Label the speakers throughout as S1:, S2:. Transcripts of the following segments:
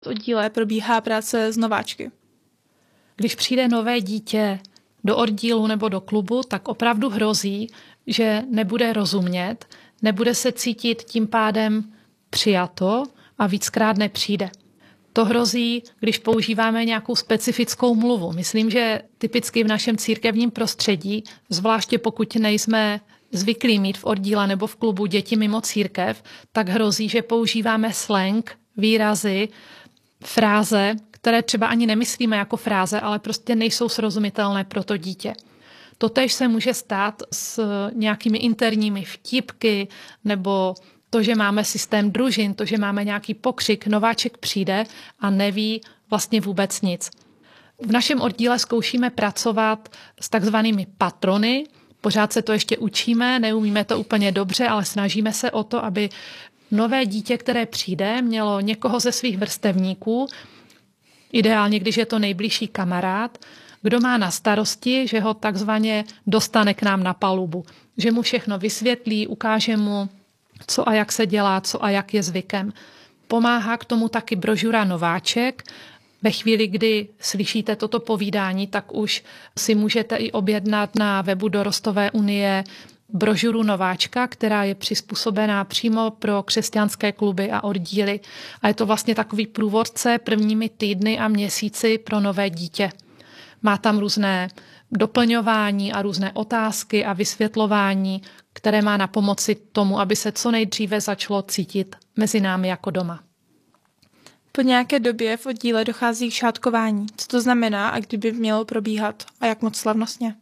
S1: V oddíle probíhá práce s nováčky.
S2: Když přijde nové dítě do oddílu nebo do klubu, tak opravdu hrozí, že nebude rozumět, nebude se cítit tím pádem přijato a víckrát nepřijde. To hrozí, když používáme nějakou specifickou mluvu. Myslím, že typicky v našem církevním prostředí, zvláště pokud nejsme zvyklí mít v oddíle nebo v klubu děti mimo církev, tak hrozí, že používáme slang, výrazy, fráze, které třeba ani nemyslíme jako fráze, ale prostě nejsou srozumitelné pro to dítě. Totéž se může stát s nějakými interními vtipky nebo to, že máme systém družin, to, že máme nějaký pokřik, nováček přijde a neví vlastně vůbec nic. V našem oddíle zkoušíme pracovat s takzvanými patrony. Pořád se to ještě učíme, neumíme to úplně dobře, ale snažíme se o to, aby nové dítě, které přijde, mělo někoho ze svých vrstevníků, ideálně, když je to nejbližší kamarád, kdo má na starosti, že ho takzvaně dostane k nám na palubu. Že mu všechno vysvětlí, ukáže mu, co a jak se dělá, co a jak je zvykem. Pomáhá k tomu taky brožura Nováček. Ve chvíli, kdy slyšíte toto povídání, tak už si můžete i objednat na webu Dorostové unie brožuru Nováčka, která je přizpůsobená přímo pro křesťanské kluby a oddíly. A je to vlastně takový průvodce prvními týdny a měsíci pro nové dítě. Má tam různé doplňování a různé otázky a vysvětlování, které má na pomoci tomu, aby se co nejdříve začalo cítit mezi námi jako doma.
S1: Po nějaké době v oddíle dochází k šátkování. Co to znamená a kdy by mělo probíhat a jak moc slavnostně?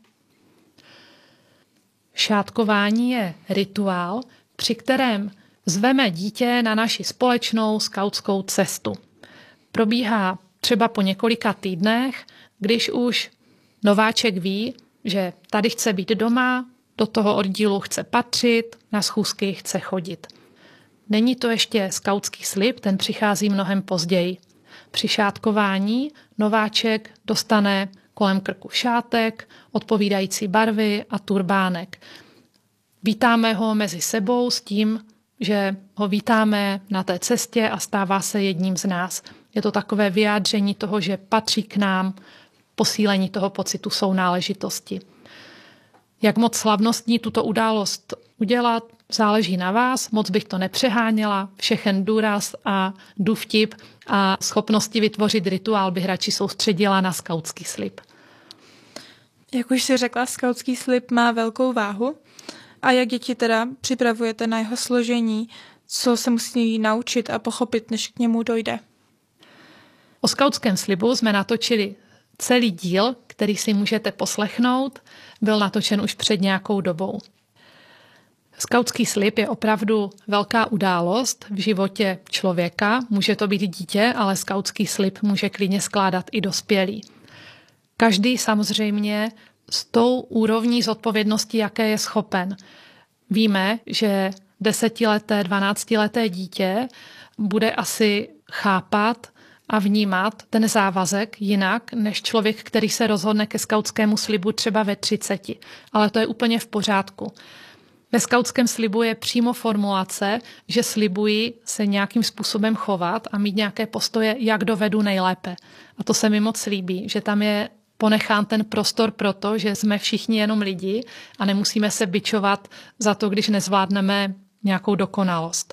S2: Šátkování je rituál, při kterém zveme dítě na naši společnou skautskou cestu. Probíhá třeba po několika týdnech, když už nováček ví, že tady chce být doma, do toho oddílu chce patřit, na schůzky chce chodit. Není to ještě skautský slib, ten přichází mnohem později. Při šátkování nováček dostane kolem krku šátek, odpovídající barvy a turbánek. Vítáme ho mezi sebou s tím, že ho vítáme na té cestě a stává se jedním z nás. Je to takové vyjádření toho, že patří k nám, posílení toho pocitu sounáležitosti. Jak moc slavnostní tuto událost udělat, záleží na vás, moc bych to nepřeháněla, všechen důraz a důvtip a schopnosti vytvořit rituál bych radši soustředila na skautský slib.
S1: Jak už si řekla, skautský slib má velkou váhu. A jak děti teda připravujete na jeho složení, co se musí naučit a pochopit, než k němu dojde?
S2: O skautském slibu jsme natočili celý díl, který si můžete poslechnout, byl natočen už před nějakou dobou. Skautský slib je opravdu velká událost v životě člověka. Může to být dítě, ale skautský slib může klidně skládat i dospělý. Každý samozřejmě s tou úrovní zodpovědnosti, jaké je schopen. Víme, že 10leté, 12leté dítě bude asi chápat a vnímat ten závazek jinak, než člověk, který se rozhodne ke skautskému slibu třeba ve 30. Ale to je úplně v pořádku. Ve skautském slibu je přímo formulace, že slibuji se nějakým způsobem chovat a mít nějaké postoje, jak dovedu nejlépe. A to se mi moc líbí, že tam je ponechán ten prostor pro to, že jsme všichni jenom lidi a nemusíme se bičovat za to, když nezvládneme nějakou dokonalost.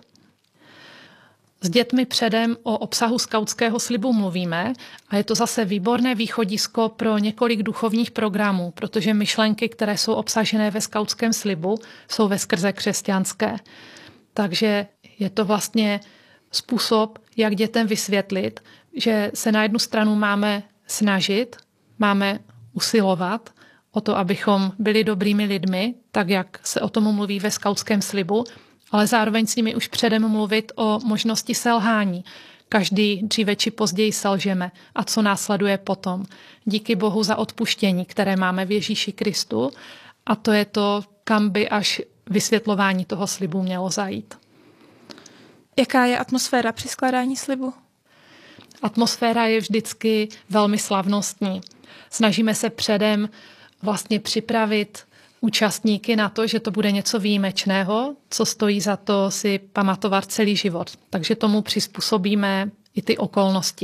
S2: S dětmi předem o obsahu skautského slibu mluvíme a je to zase výborné východisko pro několik duchovních programů, protože myšlenky, které jsou obsažené ve skautském slibu, jsou veskrze křesťanské. Takže je to vlastně způsob, jak dětem vysvětlit, že se na jednu stranu máme snažit, máme usilovat o to, abychom byli dobrými lidmi, tak jak se o tom mluví ve skautském slibu, ale zároveň s nimi už předem mluvit o možnosti selhání. Každý dříve či později selžeme. A co následuje potom? Díky Bohu za odpuštění, které máme v Ježíši Kristu. A to je to, kam by až vysvětlování toho slibu mělo zajít.
S1: Jaká je atmosféra při skládání slibu?
S2: Atmosféra je vždycky velmi slavnostní. Snažíme se předem vlastně připravit účastníky na to, že to bude něco výjimečného, co stojí za to si pamatovat celý život. Takže tomu přizpůsobíme i ty okolnosti.